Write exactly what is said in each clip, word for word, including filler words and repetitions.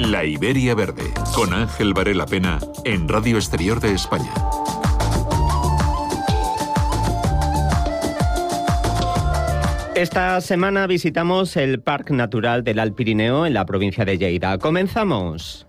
La Iberia Verde, con Ángel Varela Pena, en Radio Exterior de España. Esta semana visitamos el Parque Natural del Alt Pirineo en la provincia de Lleida. ¡Comenzamos!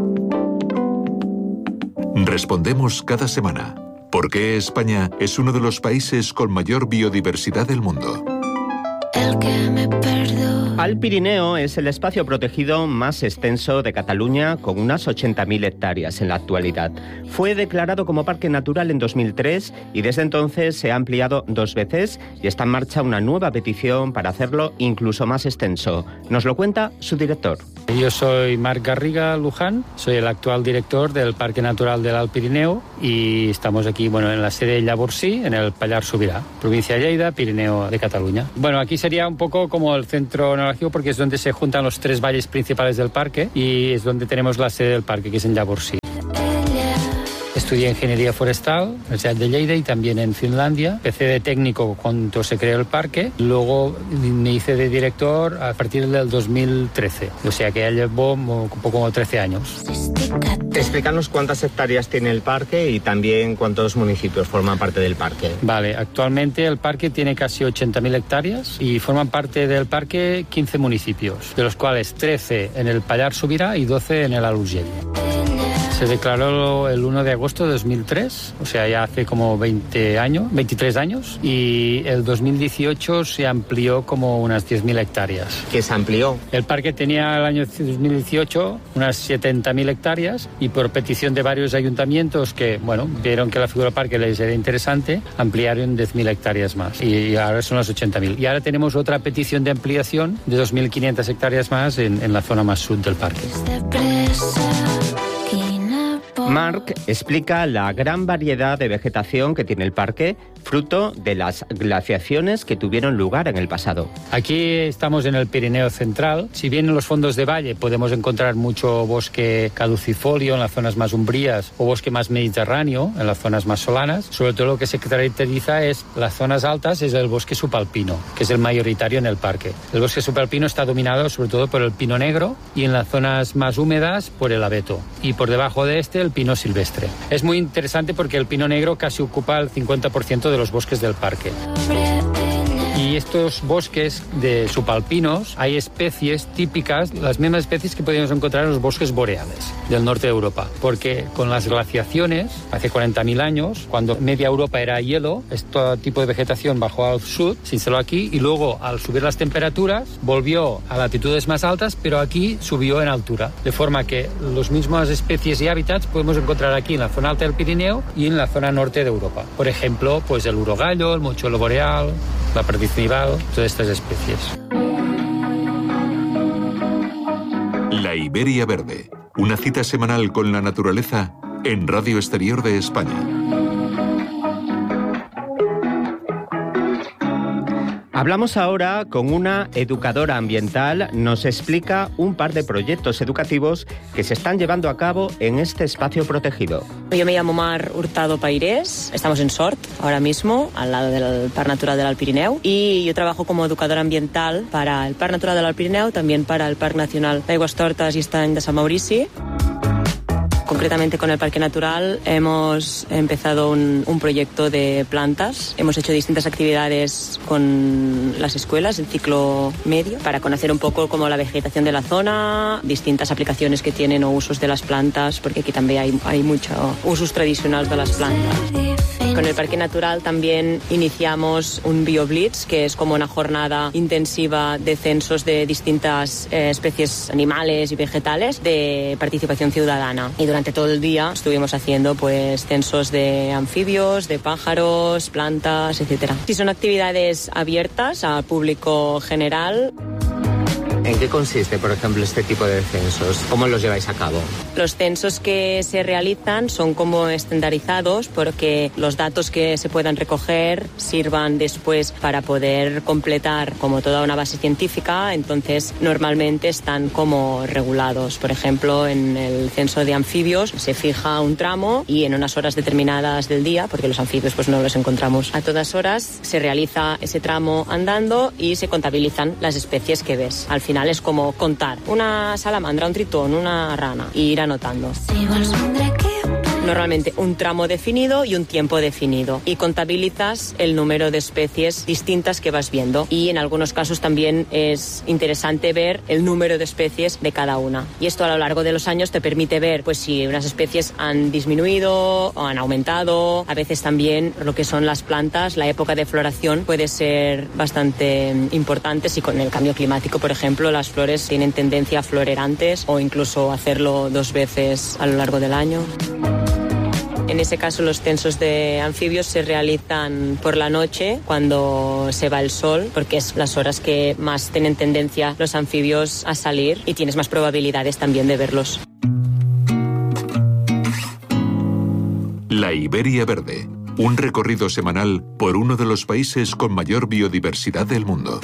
Respondemos cada semana. ¿Por qué España es uno de los países con mayor biodiversidad del mundo? El que me perdona. Alt Pirineo es el espacio protegido más extenso de Cataluña, con unas ochenta mil hectáreas en la actualidad. Fue declarado como parque natural en dos mil tres y desde entonces se ha ampliado dos veces y está en marcha una nueva petición para hacerlo incluso más extenso. Nos lo cuenta su director. Yo soy Marc Garriga Luján, soy el actual director del Parque Natural del Alt Pirineo y estamos aquí, bueno, en la sede de Llavorsí, en el Pallars Sobirà, provincia de Lleida, Pirineo de Cataluña. Bueno, aquí sería un poco como el centro neurálgico porque es donde se juntan los tres valles principales del parque y es donde tenemos la sede del parque, que es en Llavorsí. Estudié Ingeniería Forestal en la Universidad de Lleida y también en Finlandia. Empecé de técnico cuando se creó el parque. Luego me hice de director a partir del dos mil trece. O sea que ya llevo un poco como trece años. Explícanos cuántas hectáreas tiene el parque y también cuántos municipios forman parte del parque. Vale, actualmente el parque tiene casi ochenta mil hectáreas y forman parte del parque quince municipios, de los cuales trece en el Pallars Sobirà y doce en el Alt Urgell. Se declaró el uno de agosto de dos mil tres, o sea, ya hace como veinte años, veintitrés años, y el dos mil dieciocho se amplió como unas diez mil hectáreas. ¿Qué se amplió? El parque tenía el año dos mil dieciocho unas setenta mil hectáreas y por petición de varios ayuntamientos que, bueno, vieron que la figura del parque les era interesante, ampliaron diez mil hectáreas más y ahora son las ochenta mil. Y ahora tenemos otra petición de ampliación de dos mil quinientas hectáreas más en, en la zona más sur del parque. Marc explica la gran variedad de vegetación que tiene el parque, fruto de las glaciaciones que tuvieron lugar en el pasado. Aquí estamos en el Pirineo Central. Si bien en los fondos de valle podemos encontrar mucho bosque caducifolio en las zonas más umbrías o bosque más mediterráneo en las zonas más solanas, sobre todo lo que se caracteriza es las zonas altas, es el bosque subalpino, que es el mayoritario en el parque. El bosque subalpino está dominado sobre todo por el pino negro y en las zonas más húmedas por el abeto. Y por debajo de este el pino silvestre. Es muy interesante porque el pino negro casi ocupa el cincuenta por ciento de los bosques del parque. Y estos bosques de subalpinos hay especies típicas, las mismas especies que podemos encontrar en los bosques boreales del norte de Europa. Porque con las glaciaciones, hace cuarenta mil años, cuando media Europa era hielo, este tipo de vegetación bajó al sur, se instaló aquí y luego al subir las temperaturas volvió a latitudes más altas, pero aquí subió en altura. De forma que las mismas especies y hábitats podemos encontrar aquí en la zona alta del Pirineo y en la zona norte de Europa. Por ejemplo, pues el urogallo, el mochuelo boreal, la perdiz nival, todas estas especies. La Iberia Verde, una cita semanal con la naturaleza en Radio Exterior de España. Hablamos ahora con una educadora ambiental. Nos explica un par de proyectos educativos que se están llevando a cabo en este espacio protegido. Yo me llamo Mar Hurtado Pairés, estamos en Sort ahora mismo, al lado del Parc Natural del Alt Pirineu, y yo trabajo como educadora ambiental para el Parc Natural del Alt Pirineu, también para el Parc Nacional d'Aigüestortes i Estany de Sant Maurici. Concretamente con el Parque Natural hemos empezado un, un proyecto de plantas. Hemos hecho distintas actividades con las escuelas, el ciclo medio, para conocer un poco como la vegetación de la zona, distintas aplicaciones que tienen o usos de las plantas, porque aquí también hay, hay muchos usos tradicionales de las plantas. Con el Parque Natural también iniciamos un BioBlitz, que es como una jornada intensiva de censos de distintas eh, especies animales y vegetales de participación ciudadana. Y durante todo el día estuvimos haciendo pues censos de anfibios, de pájaros, plantas, etcétera. Sí, son actividades abiertas al público general. ¿En qué consiste, por ejemplo, este tipo de censos? ¿Cómo los lleváis a cabo? Los censos que se realizan son como estandarizados porque los datos que se puedan recoger sirvan después para poder completar como toda una base científica, entonces normalmente están como regulados. Por ejemplo, en el censo de anfibios se fija un tramo y en unas horas determinadas del día, porque los anfibios pues no los encontramos a todas horas, se realiza ese tramo andando y se contabilizan las especies que ves. Al final final es como contar una salamandra, un tritón, una rana y ir anotando. Normalmente un tramo definido y un tiempo definido y contabilizas el número de especies distintas que vas viendo y en algunos casos también es interesante ver el número de especies de cada una y esto a lo largo de los años te permite ver pues si unas especies han disminuido o han aumentado. A veces también lo que son las plantas, la época de floración puede ser bastante importante si con el cambio climático, por ejemplo, las flores tienen tendencia a florear antes o incluso hacerlo dos veces a lo largo del año. En ese caso, los censos de anfibios se realizan por la noche, cuando se va el sol, porque es las horas que más tienen tendencia los anfibios a salir y tienes más probabilidades también de verlos. La Iberia Verde, un recorrido semanal por uno de los países con mayor biodiversidad del mundo.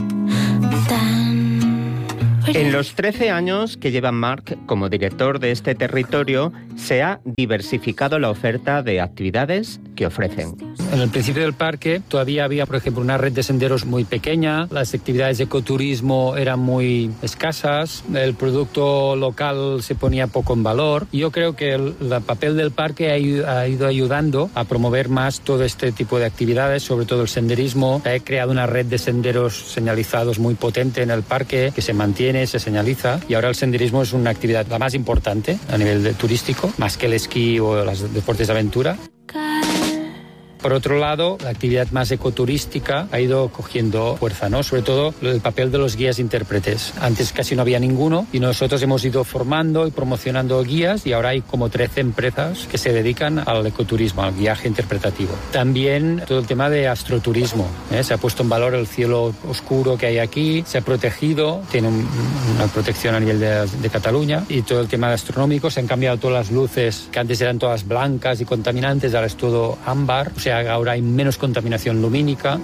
En los trece años que lleva Marc como director de este territorio, se ha diversificado la oferta de actividades que ofrecen. En el principio del parque todavía había, por ejemplo, una red de senderos muy pequeña, las actividades de ecoturismo eran muy escasas, el producto local se ponía poco en valor. Yo creo que el, el papel del parque ha, ha ido ayudando a promover más todo este tipo de actividades, sobre todo el senderismo. He creado una red de senderos señalizados muy potente en el parque que se mantiene, se señaliza y ahora el senderismo es una actividad la más importante a nivel de turístico, más que el esquí o los deportes de aventura. Por otro lado, la actividad más ecoturística ha ido cogiendo fuerza, ¿no? Sobre todo el papel de los guías intérpretes. Antes casi no había ninguno y nosotros hemos ido formando y promocionando guías y ahora hay como trece empresas que se dedican al ecoturismo, al viaje interpretativo. También todo el tema de astroturismo, ¿eh? Se ha puesto en valor el cielo oscuro que hay aquí, se ha protegido, tiene un, una protección a nivel de, de Cataluña y todo el tema de astronómico, se han cambiado todas las luces que antes eran todas blancas y contaminantes, ahora es todo ámbar, o sea, ahora hay menos contaminación lumínica.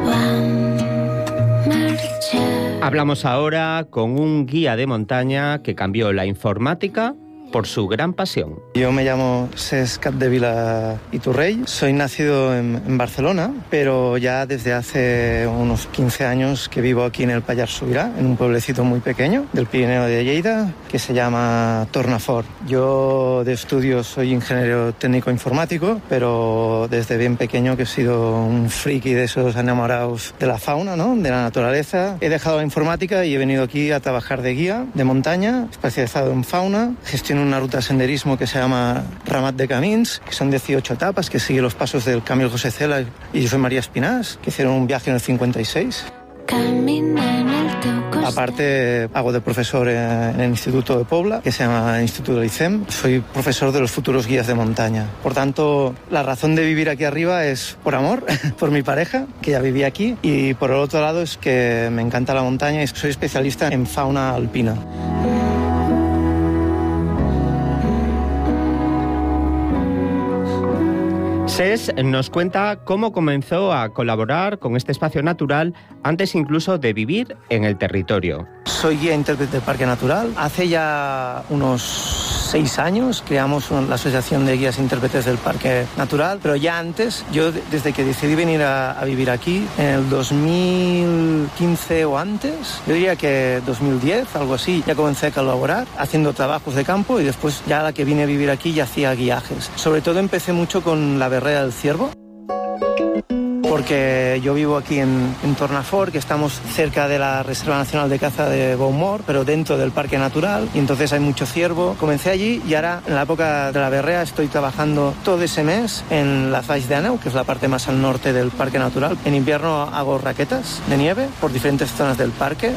Hablamos ahora con un guía de montaña que cambió la informática por su gran pasión. Yo me llamo Cesc Capdevila Iturrell, soy nacido en, en Barcelona, pero ya desde hace unos quince años que vivo aquí en el Pallars Sobirà, en un pueblecito muy pequeño del Pirineo de Lleida que se llama Tornafort. Yo de estudio soy ingeniero técnico informático, pero desde bien pequeño que he sido un friki de esos enamorados de la fauna, ¿no? De la naturaleza. He dejado la informática y he venido aquí a trabajar de guía de montaña, especializado en fauna, gestiono una ruta de senderismo que se llama Ramat de Camins, que son dieciocho etapas, que sigue los pasos del Camil José Cela y Josep María Espinàs, que hicieron un viaje en el cincuenta y seis. Aparte, hago de profesor en el Instituto de Pobla, que se llama Instituto de ICEM. Soy profesor de los futuros guías de montaña. Por tanto, la razón de vivir aquí arriba es por amor, por mi pareja, que ya vivía aquí, y por el otro lado es que me encanta la montaña y soy especialista en fauna alpina. Cesc nos cuenta cómo comenzó a colaborar con este espacio natural antes incluso de vivir en el territorio. Soy guía intérprete del Parque Natural. Hace ya unos seis años creamos la Asociación de Guías Intérpretes del Parque Natural, pero ya antes, yo desde que decidí venir a, a vivir aquí, en el dos mil quince o antes, yo diría que dos mil diez, algo así, ya comencé a colaborar haciendo trabajos de campo y después ya a la que vine a vivir aquí ya hacía guiajes. Sobre todo empecé mucho con la Berrea del Ciervo, porque yo vivo aquí en, en Tornafort, que estamos cerca de la Reserva Nacional de Caza de Beaumort, pero dentro del Parque Natural, y entonces hay mucho ciervo. Comencé allí y ahora, en la época de la berrea, estoy trabajando todo ese mes en la Valls d'Àneu, que es la parte más al norte del Parque Natural. En invierno hago raquetas de nieve por diferentes zonas del parque.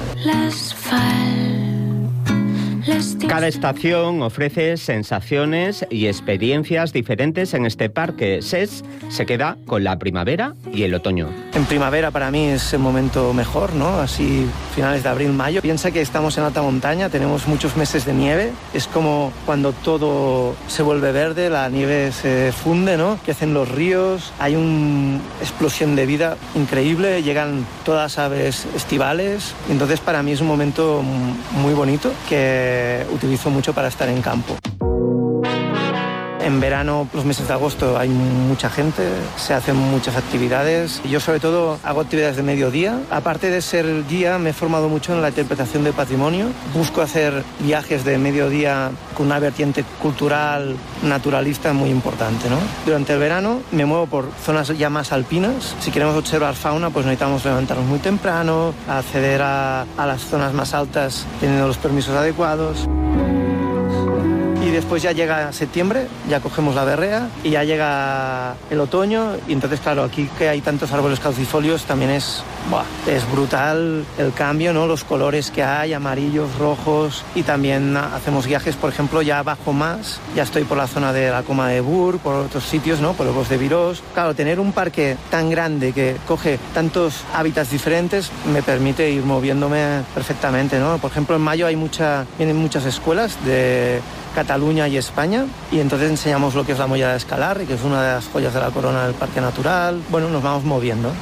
Cada estación ofrece sensaciones y experiencias diferentes en este parque. Cesc se queda con la primavera y el otoño. En primavera para mí es el momento mejor, ¿no? Así finales de abril, mayo. Piensa que estamos en alta montaña, tenemos muchos meses de nieve. Es como cuando todo se vuelve verde, la nieve se funde, ¿no? Que hacen los ríos, hay una explosión de vida increíble, llegan todas las aves estivales. Entonces para mí es un momento muy bonito que utilizo mucho para estar en campo. En verano, los meses de agosto, hay mucha gente, se hacen muchas actividades. Yo sobre todo hago actividades de mediodía. Aparte de ser guía, me he formado mucho en la interpretación de patrimonio. Busco hacer viajes de mediodía con una vertiente cultural, naturalista muy importante, ¿no? Durante el verano me muevo por zonas ya más alpinas. Si queremos observar fauna, pues necesitamos levantarnos muy temprano, acceder a, a las zonas más altas teniendo los permisos adecuados. Y después ya llega septiembre, ya cogemos la berrea y ya llega el otoño. Y entonces, claro, aquí que hay tantos árboles caducifolios también es, buah, es brutal el cambio, ¿no? Los colores que hay, amarillos, rojos. Y también hacemos viajes, por ejemplo, ya bajo más. Ya estoy por la zona de la Coma de Bur, por otros sitios, ¿no? Por el Bosque de Virós. Claro, tener un parque tan grande que coge tantos hábitats diferentes me permite ir moviéndome perfectamente, ¿no? Por ejemplo, en mayo hay mucha, vienen muchas escuelas de Cataluña y España, y entonces enseñamos lo que es la Mollada de Escalar, que es una de las joyas de la corona del Parque Natural. Bueno, nos vamos moviendo.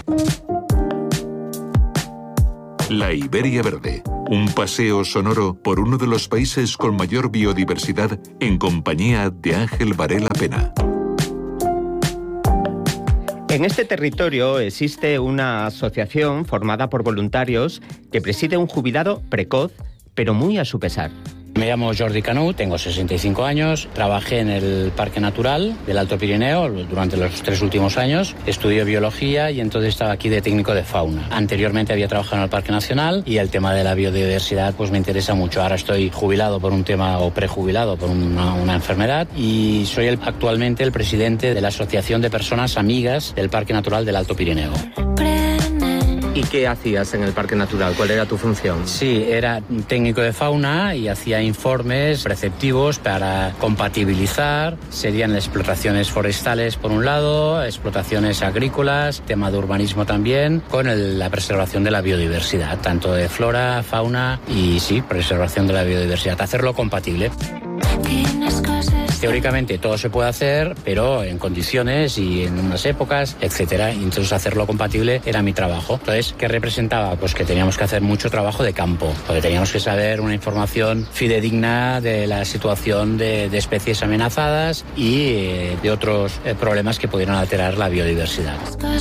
La Iberia Verde, un paseo sonoro por uno de los países con mayor biodiversidad en compañía de Ángel Varela Pena. En este territorio existe una asociación formada por voluntarios que preside un jubilado precoz, pero muy a su pesar. Me llamo Jordi Canut, tengo sesenta y cinco años, trabajé en el Parque Natural del Alto Pirineo durante los tres últimos años, estudié biología y entonces estaba aquí de técnico de fauna. Anteriormente había trabajado en el Parque Nacional y el tema de la biodiversidad pues me interesa mucho. Ahora estoy jubilado por un tema o prejubilado por una, una enfermedad y soy el, actualmente el presidente de la Asociación de Personas Amigas del Parque Natural del Alto Pirineo. ¿Y qué hacías en el Parque Natural? ¿Cuál era tu función? Sí, era técnico de fauna y hacía informes preceptivos para compatibilizar. Serían explotaciones forestales por un lado, explotaciones agrícolas, tema de urbanismo también, con el, la preservación de la biodiversidad, tanto de flora, fauna y sí, preservación de la biodiversidad. Hacerlo compatible. Teóricamente todo se puede hacer, pero en condiciones y en unas épocas, etcétera. Y entonces hacerlo compatible era mi trabajo. Entonces, ¿qué representaba? Pues que teníamos que hacer mucho trabajo de campo, porque teníamos que saber una información fidedigna de la situación de, de especies amenazadas y eh, de otros eh, problemas que pudieran alterar la biodiversidad.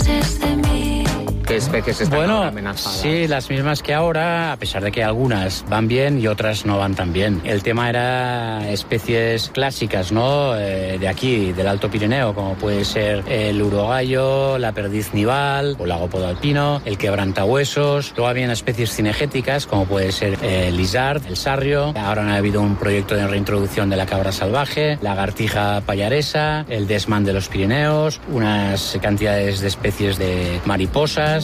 ¿Qué especies están bueno, amenazadas? Sí, las mismas que ahora, a pesar de que algunas van bien y otras no van tan bien. El tema era especies clásicas, ¿no? Eh, de aquí, del Alto Pirineo, como puede ser el urogallo, la perdiz nival, o lago podalpino, el quebrantahuesos. Luego habían especies cinegéticas, como puede ser el lizard, el sarrio. Ahora ha habido un proyecto de reintroducción de la cabra salvaje, la lagartija pallaresa, el desmán de los Pirineos, unas cantidades de especies de mariposas.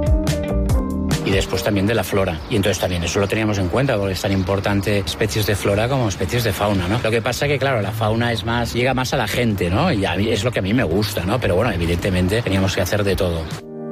Y después también de la flora. Y entonces también eso lo teníamos en cuenta porque es tan importante especies de flora como especies de fauna, ¿no? Lo que pasa que, claro, la fauna es más, llega más a la gente, ¿no? Y a mí, es lo que a mí me gusta, ¿no? Pero bueno, evidentemente teníamos que hacer de todo.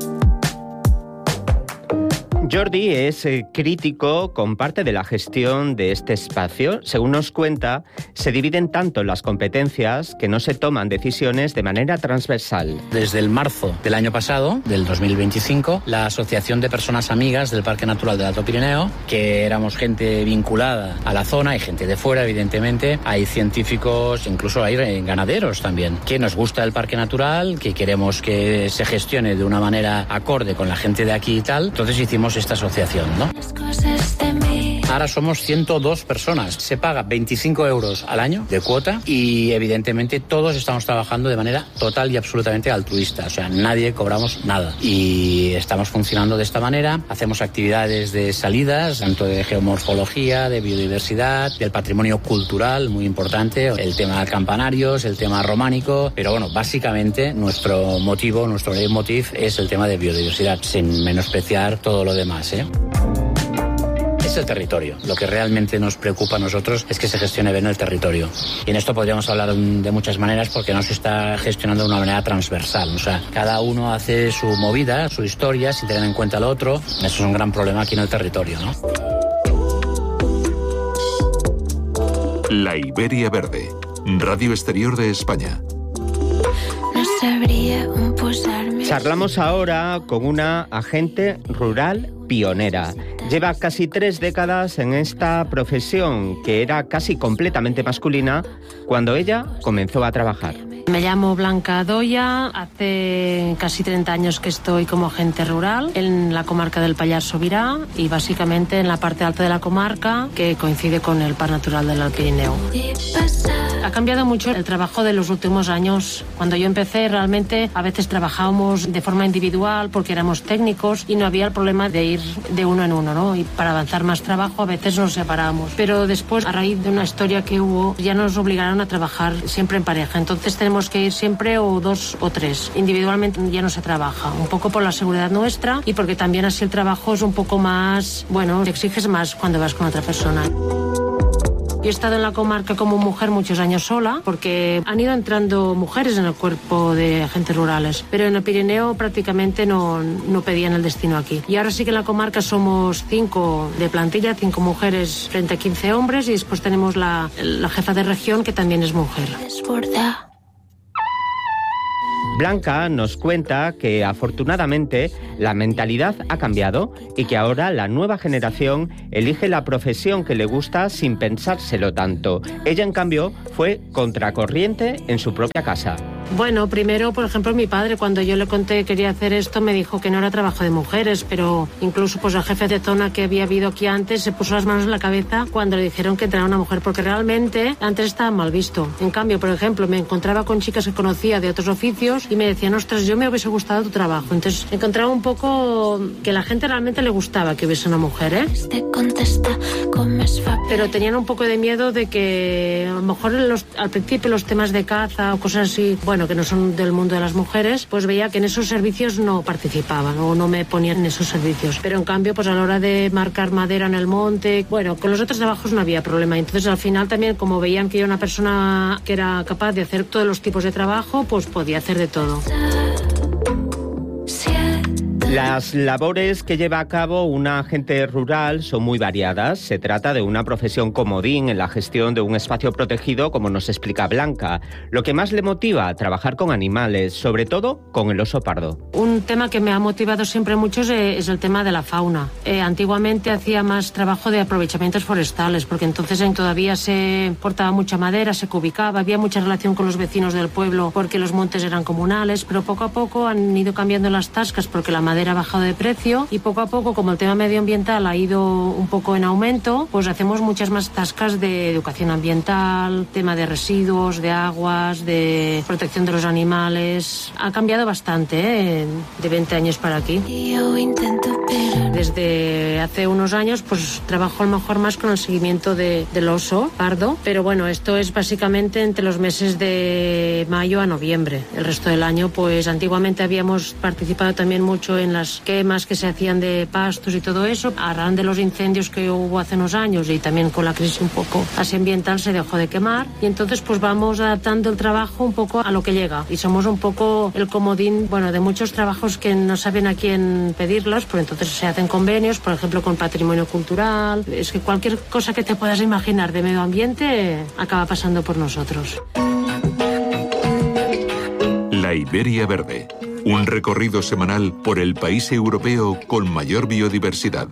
Jordi es eh, crítico con parte de la gestión de este espacio. Según nos cuenta, se dividen tanto las competencias que no se toman decisiones de manera transversal. Desde el marzo del año pasado, del dos mil veinticinco, la Asociación de Personas Amigas del Parque Natural del Alto Pirineo, que éramos gente vinculada a la zona, hay gente de fuera, evidentemente, hay científicos, incluso hay ganaderos también, que nos gusta el Parque Natural, que queremos que se gestione de una manera acorde con la gente de aquí y tal. Entonces hicimos esta asociación, ¿no? Ahora somos ciento dos personas. Se paga veinticinco euros al año de cuota y evidentemente todos estamos trabajando de manera total y absolutamente altruista. O sea, nadie cobramos nada. Y estamos funcionando de esta manera. Hacemos actividades de salidas, tanto de geomorfología, de biodiversidad, del patrimonio cultural, muy importante, el tema de campanarios, el tema románico. Pero bueno, básicamente nuestro motivo, nuestro leitmotiv es el tema de biodiversidad, sin menospreciar todo lo demás, ¿eh? Es el territorio. Lo que realmente nos preocupa a nosotros es que se gestione bien el territorio. Y en esto podríamos hablar de muchas maneras porque no se está gestionando de una manera transversal. O sea, cada uno hace su movida, su historia, sin tener en cuenta lo otro. Eso es un gran problema aquí en el territorio, ¿no? La Iberia Verde, Radio Exterior de España. No sabría posarme. Charlamos ahora con una agente rural pionera. Lleva casi tres décadas en esta profesión, que era casi completamente masculina, cuando ella comenzó a trabajar. Me llamo Blanca Doya, hace casi treinta años que estoy como agente rural en la comarca del Pallars Sobirá y básicamente en la parte alta de la comarca, que coincide con el Parque Natural del Alt Pirineu. Ha cambiado mucho el trabajo de los últimos años. Cuando yo empecé, realmente a veces trabajábamos de forma individual porque éramos técnicos y no había el problema de ir de uno en uno, ¿no? Y para avanzar más trabajo a veces nos separábamos. Pero después, a raíz de una historia que hubo, ya nos obligaron a trabajar siempre en pareja. Entonces tenemos que ir siempre o dos o tres. Individualmente ya no se trabaja, un poco por la seguridad nuestra y porque también así el trabajo es un poco más, bueno, te exiges más cuando vas con otra persona. Yo he estado en la comarca como mujer muchos años sola, porque han ido entrando mujeres en el cuerpo de agentes rurales, pero en el Pirineo prácticamente no, no pedían el destino aquí. Y ahora sí que en la comarca somos cinco de plantilla, cinco mujeres frente a quince hombres, y después tenemos la, la jefa de región, que también es mujer. Desborda. Blanca nos cuenta que afortunadamente la mentalidad ha cambiado y que ahora la nueva generación elige la profesión que le gusta sin pensárselo tanto. Ella, en cambio, fue contracorriente en su propia casa. Bueno, primero, por ejemplo, mi padre, cuando yo le conté que quería hacer esto, me dijo que no era trabajo de mujeres, pero incluso pues el jefe de zona que había habido aquí antes se puso las manos en la cabeza cuando le dijeron que entrara una mujer, porque realmente antes estaba mal visto. En cambio, por ejemplo, me encontraba con chicas que conocía de otros oficios y me decían, ostras, yo me hubiese gustado tu trabajo. Entonces encontraba un poco que la gente realmente le gustaba que hubiese una mujer, ¿eh? Pero tenían un poco de miedo de que a lo mejor los, al principio los temas de caza o cosas así, bueno, que no son del mundo de las mujeres, pues veía que en esos servicios no participaban o no me ponían en esos servicios. Pero en cambio, pues a la hora de marcar madera en el monte, bueno, con los otros trabajos no había problema. Entonces al final también, como veían que yo era una persona que era capaz de hacer todos los tipos de trabajo, pues podía hacer de todo. Las labores que lleva a cabo una agente rural son muy variadas. Se trata de una profesión comodín en la gestión de un espacio protegido, como nos explica Blanca. Lo que más le motiva a trabajar con animales, sobre todo con el oso pardo. Un tema que me ha motivado siempre mucho es, es el tema de la fauna. Eh, antiguamente hacía más trabajo de aprovechamientos forestales, porque entonces en, todavía se cortaba mucha madera, se cubicaba, había mucha relación con los vecinos del pueblo porque los montes eran comunales, pero poco a poco han ido cambiando las tascas porque la madera ha bajado de precio y poco a poco, como el tema medioambiental ha ido un poco en aumento, pues hacemos muchas más tascas de educación ambiental, tema de residuos, de aguas, de protección de los animales. Ha cambiado bastante, ¿eh? De veinte años para aquí. Yo intento, pero... Desde hace unos años pues trabajo a lo mejor más con el seguimiento de, del oso pardo, pero bueno, esto es básicamente entre los meses de mayo a noviembre. El resto del año, pues antiguamente habíamos participado también mucho en las quemas que se hacían de pastos y todo eso. A raíz de los incendios que hubo hace unos años y también con la crisis un poco así ambiental, se dejó de quemar y entonces pues vamos adaptando el trabajo un poco a lo que llega y somos un poco el comodín, bueno, de muchos trabajos que no saben a quién pedirlos, pues entonces se hacen convenios, por ejemplo con patrimonio cultural. Es que cualquier cosa que te puedas imaginar de medio ambiente acaba pasando por nosotros. La Iberia Verde. Un recorrido semanal por el país europeo con mayor biodiversidad.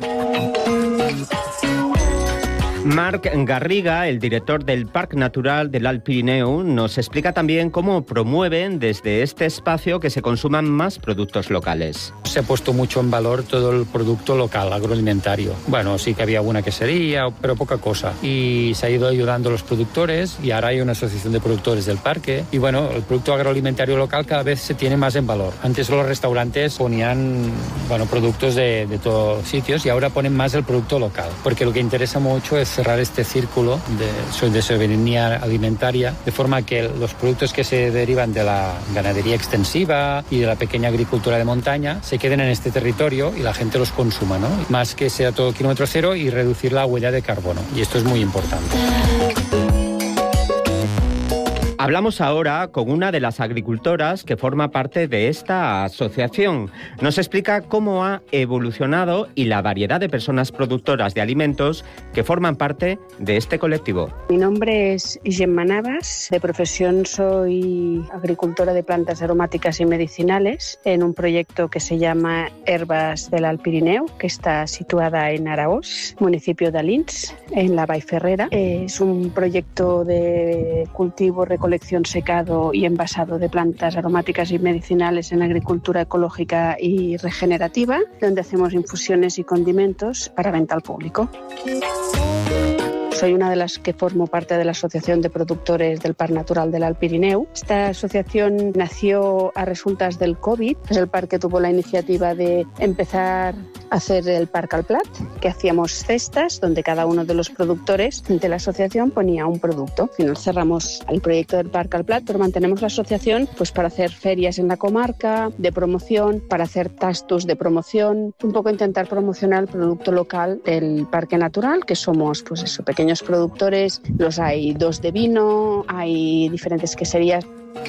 Marc Garriga, el director del Parque Natural del Alt Pirineu, nos explica también cómo promueven desde este espacio que se consuman más productos locales. Se ha puesto mucho en valor todo el producto local, agroalimentario. Bueno, sí que había alguna quesería, pero poca cosa. Y se ha ido ayudando a los productores y ahora hay una asociación de productores del parque. Y bueno, el producto agroalimentario local cada vez se tiene más en valor. Antes los restaurantes ponían, bueno, productos de, de todos sitios y ahora ponen más el producto local. Porque lo que interesa mucho es cerrar este círculo de, de soberanía alimentaria, de forma que los productos que se derivan de la ganadería extensiva y de la pequeña agricultura de montaña se queden en este territorio y la gente los consuma, ¿no? Más que sea todo kilómetro cero y reducir la huella de carbono. Y esto es muy importante. Hablamos ahora con una de las agricultoras que forma parte de esta asociación. Nos explica cómo ha evolucionado y la variedad de personas productoras de alimentos que forman parte de este colectivo. Mi nombre es Gemma Navas. De profesión soy agricultora de plantas aromáticas y medicinales en un proyecto que se llama Herbas del Alt Pirineu, que está situada en Araós, municipio de Alins, en la Vall Ferrera. Es un proyecto de cultivo, recolección, secado y envasado de plantas aromáticas y medicinales en agricultura ecológica y regenerativa, donde hacemos infusiones y condimentos para venta al público. Soy una de las que formo parte de la Asociación de Productores del Parc Natural del Alt Pirineu. Esta asociación nació a resultas del COVID. Es el parque que tuvo la iniciativa de empezar a hacer el Parc al Plat, que hacíamos cestas donde cada uno de los productores de la asociación ponía un producto. Al final cerramos el proyecto del Parc al Plat, pero mantenemos la asociación pues para hacer ferias en la comarca, de promoción, para hacer tastos de promoción, un poco intentar promocionar el producto local del Parque Natural, que somos pues eso, pequeños productores. Los hay dos de vino, hay diferentes queserías.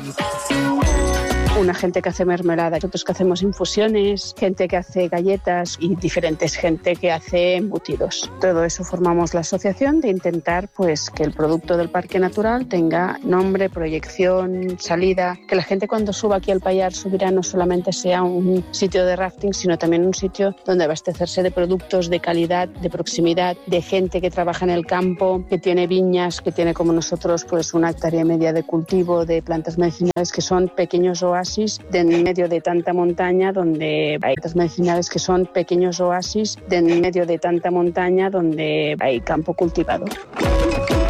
Una gente que hace mermelada, otros que hacemos infusiones, gente que hace galletas y diferentes gente que hace embutidos. Todo eso formamos la asociación de intentar pues que el producto del Parque Natural tenga nombre, proyección, salida, que la gente cuando suba aquí al Pallars Sobirà no solamente sea un sitio de rafting, sino también un sitio donde abastecerse de productos de calidad, de proximidad, de gente que trabaja en el campo, que tiene viñas, que tiene como nosotros pues una hectárea y media de cultivo de plantas medicinales, que son pequeños oasis de en medio de tanta montaña donde hay plantas medicinales que son pequeños oasis de en medio de tanta montaña donde hay campo cultivado.